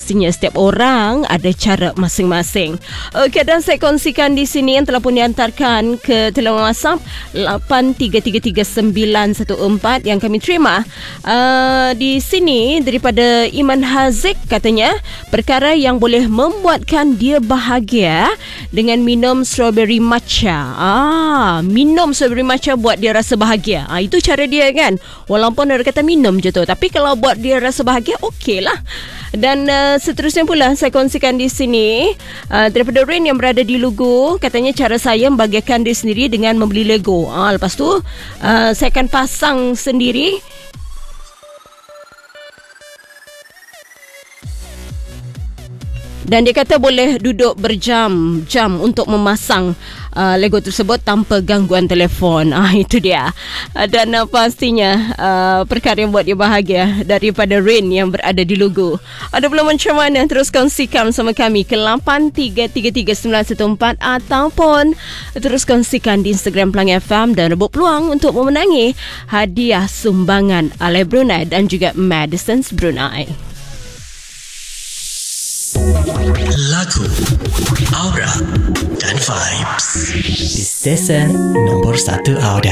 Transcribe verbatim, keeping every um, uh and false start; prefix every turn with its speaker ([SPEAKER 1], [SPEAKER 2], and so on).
[SPEAKER 1] pastinya setiap orang ada cara masing-masing. Okey, dan saya kongsikan di sini yang telah pun dihantarkan ke telephone WhatsApp lapan tiga tiga tiga sembilan satu empat yang kami terima uh, di sini daripada Iman Haziq. Katanya perkara yang boleh membuatkan dia bahagia dengan minum strawberry matcha. Ah, minum strawberry matcha buat dia rasa bahagia. Ah, itu cara dia kan. Walaupun ada kata minum je tu, tapi kalau buat dia rasa bahagia, okey lah. Dan uh, seterusnya pula saya kongsikan di sini uh, daripada Rain yang berada di Lugu. Katanya cara saya membahagiakan diri sendiri dengan membeli Lego. Ah, lepas tu uh, saya akan pasang sendiri. Dan dia kata boleh duduk berjam-jam untuk memasang uh, Lego tersebut tanpa gangguan telefon. Ah, itu dia. Uh, dan uh, pastinya uh, perkara yang buat dia bahagia daripada Rain yang berada di Lugu. Ada pula macam mana? Terus kongsikan sama kami ke lapan tiga tiga tiga sembilan satu empat ataupun terus kongsikan di Instagram Pelangi F M dan rebut peluang untuk memenangi hadiah sumbangan Ale Brunei dan juga Madison's Brunei.
[SPEAKER 2] Lagu, Aura dan Vibes di stesen nombor satu Audio.